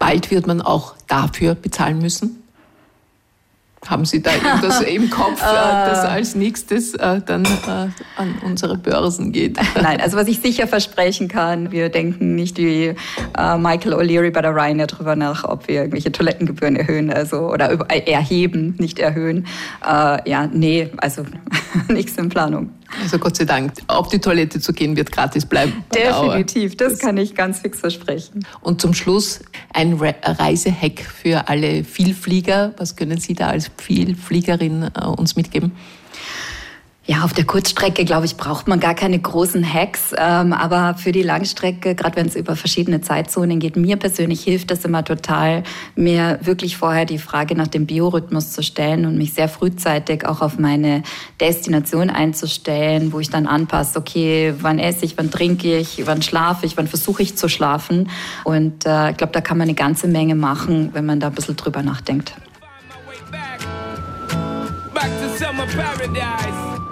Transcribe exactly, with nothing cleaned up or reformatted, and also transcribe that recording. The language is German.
bald wird man auch dafür bezahlen müssen? Haben Sie da irgendwas im Kopf, das als nächstes dann an unsere Börsen geht? Nein, also was ich sicher versprechen kann, wir denken nicht wie Michael O'Leary bei der Ryanair darüber nach, ob wir irgendwelche Toilettengebühren erhöhen, also oder erheben, nicht erhöhen. Ja, nee, also nichts in Planung. Also Gott sei Dank, auf die Toilette zu gehen wird gratis bleiben. Definitiv, das kann ich ganz fix versprechen. Und zum Schluss ein Re- Reisehack für alle Vielflieger. Was können Sie da als Vielfliegerin äh, uns mitgeben? Ja, auf der Kurzstrecke, glaube ich, braucht man gar keine großen Hacks. Ähm, aber für die Langstrecke, gerade wenn es über verschiedene Zeitzonen geht, mir persönlich hilft das immer total, mir wirklich vorher die Frage nach dem Biorhythmus zu stellen und mich sehr frühzeitig auch auf meine Destination einzustellen, wo ich dann anpasse, okay, wann esse ich, wann trinke ich, wann schlafe ich, wann versuche ich zu schlafen. Und äh, ich glaube, da kann man eine ganze Menge machen, wenn man da ein bisschen drüber nachdenkt. Back to summer paradise.